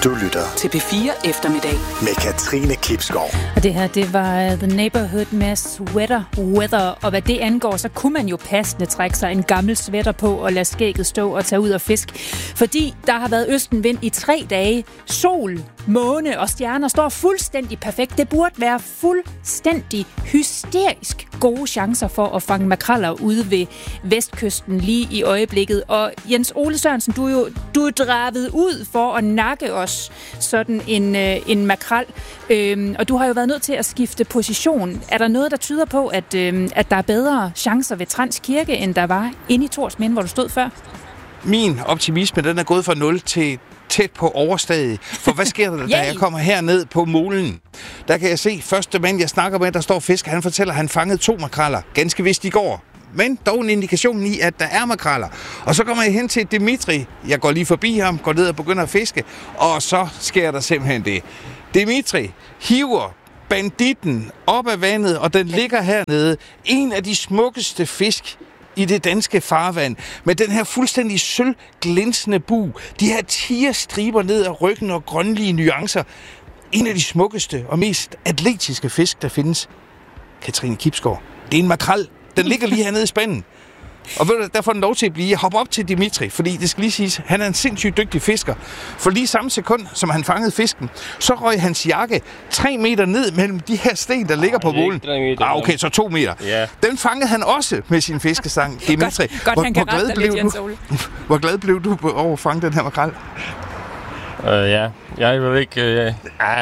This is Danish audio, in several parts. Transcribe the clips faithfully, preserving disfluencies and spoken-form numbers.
Du lytter til P fire Eftermiddag med Katrine Klipskov. Og det her, det var The Neighborhood med Sweater Weather. Og hvad det angår, så kunne man jo passende trække sig en gammel sweater på og lade skægget stå og tage ud og fisk. Fordi der har været østenvind i tre dage. Sol, måne og stjerner står fuldstændig perfekt. Det burde være fuldstændig hysterisk gode chancer for at fange makreller ude ved vestkysten lige i øjeblikket. Og Jens Ole Sørensen, du er jo du er draget ud for at nakke os sådan en, øh, en makrel. Øhm, og du har jo været nødt til at skifte position. Er der noget, der tyder på, at, øh, at der er bedre chancer ved Trans Kirke, end der var inde i Thorsminde, hvor du stod før? Min optimisme, den er gået fra nul til tæt på overstadig. For hvad sker der, da jeg kommer herned på molen? Der kan jeg se, første mand, jeg snakker med, der står fisker, han fortæller, at han fangede to makreller. Ganske vist i går. Men dog en indikation i, at der er makreller. Og så kommer jeg hen til Dimitri. Jeg går lige forbi ham, går ned og begynder at fiske. Og så sker der simpelthen det. Dimitri hiver banditten op af vandet, og den ligger hernede. En af de smukkeste fisk i det danske farvand, med den her fuldstændig sølvglinsende bug, de her tigerstriber ned ad ryggen og grønlige nuancer. En af de smukkeste og mest atletiske fisk, der findes. Katrine Klipskov. Det er en makrel. Den ligger lige hernede i spanden. Og ved du, der får den lov til at blive. Jeg hopper op til Dimitri, fordi det skal lige siges, han er en sindssygt dygtig fisker. For lige samme sekund, som han fangede fisken, så røg hans jakke tre meter ned mellem de her sten, der ligger på målen. Ah, okay, så to meter. Yeah. Den fangede han også med sin fiskestang, Dimitri. Godt, godt hvor, han kan rette dig lidt, Jens Ole. Hvor glad blev du over at fange den her makrel? Uh, ja, jeg vil ikke... Uh, ah.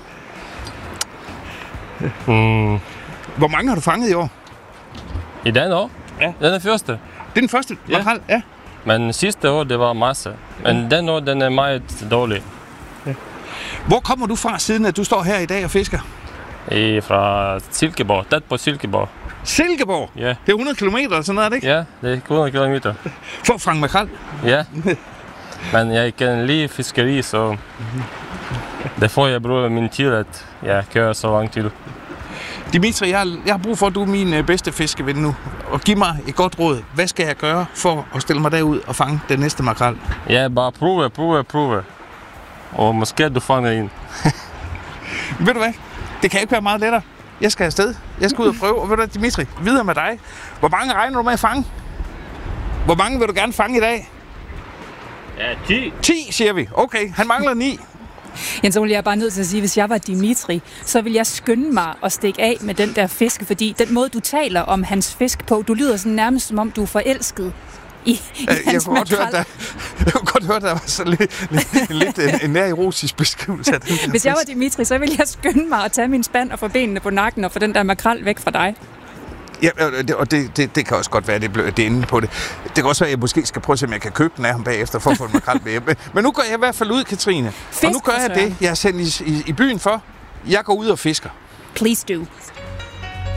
mm. Hvor mange har du fanget i år? I den år? Ja. Den er første. Det er den første makrel? Ja. ja. Men sidste år, det var masse. Men ja. Den år, den er meget dårlig. Ja. Hvor kommer du fra, siden at du står her i dag og fisker? I, fra Silkeborg. Tæt på Silkeborg. Silkeborg? Ja. Det er hundrede kilometer eller sådan noget, er det ikke? Ja, det er hundrede kilometer. For at fange makrel? Ja. Men jeg kan lide fiskeri, så derfor jeg bruger min tid, at jeg kører så lang tid. Dimitri, jeg har, jeg har brug for, at du er min øh, bedste fiskeven nu. Og giv mig et godt råd. Hvad skal jeg gøre for at stille mig derud og fange den næste makrel? Ja, bare prøve, prøve, prøve. Og måske du fanger en. Ved du hvad? Det kan ikke være meget lettere. Jeg skal afsted. Jeg skal ud og prøve. Og ved du hvad, Dimitri, videre med dig. Hvor mange regner du med at fange? Hvor mange vil du gerne fange i dag? Ja, ti. ti, siger vi. Okay, han mangler ni. Jens Ole, jeg er bare nødt til at sige, at hvis jeg var Dimitri, så ville jeg skynde mig at stikke af med den der fisk, fordi den måde, du taler om hans fisk på, du lyder sådan nærmest, som om du er forelsket i, i jeg hans kunne makrel. Høre, jeg kunne godt høre, der var så lidt, lidt, lidt en, en nær erotisk beskrivelse af den der Hvis fisk. jeg var Dimitri, så ville jeg skynde mig at tage min spand og få benene på nakken og få den der makrel væk fra dig. Ja, og det, det, det kan også godt være, det er det inde på det. Det kan også være, at jeg måske skal prøve at se, om jeg kan købe den af ham bagefter, for at få en makrel med hjem. Men nu går jeg i hvert fald ud, Katrine. Fisk, og nu gør jeg det, jeg er sendt i, i, i byen for. Jeg går ud og fisker. Please do.